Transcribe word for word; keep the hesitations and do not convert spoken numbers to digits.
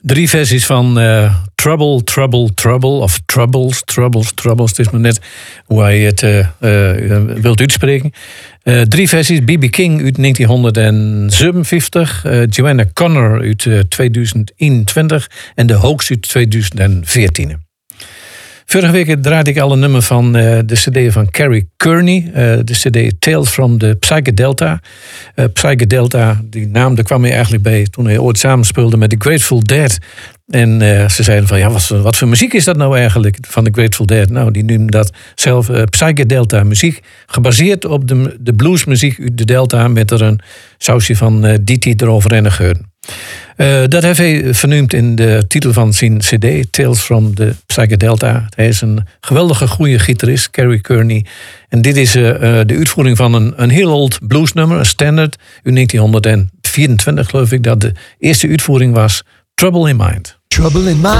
Drie versies van uh, Trouble, Trouble, Trouble. Of Troubles, Troubles, Troubles. Het is maar net hoe hij het uh, uh, wilt uitspreken. Uh, drie versies. B B King uit negentien zevenenvijftig. Uh, Joanna Connor uit uh, tweeduizend eenentwintig. En The Hoax uit tweeduizend veertien. Vorige week draaide ik al een nummer van uh, de cd van Carrie Kearney. Uh, de cd Tales from the Psychedelta. Uh, Psychedelta, die naam daar kwam hij eigenlijk bij toen hij ooit samenspeelde met The Grateful Dead. En uh, ze zeiden van, ja, wat, wat voor muziek is dat nou eigenlijk van The Grateful Dead? Nou, die noemen dat zelf uh, Psychedelta muziek. Gebaseerd op de, de bluesmuziek uit de Delta met er een sausje van uh, D T eroverheen geuren. Uh, dat heeft hij vernoemd in de titel van zijn cd, Tales from the Psychedelta. Hij is een geweldige goede gitarist, Carrie Kearney. En dit is uh, de uitvoering van een, een heel oud bluesnummer, een standard, uit negentien vierentwintig geloof ik, dat de eerste uitvoering was, Trouble in Mind. Trouble in mind.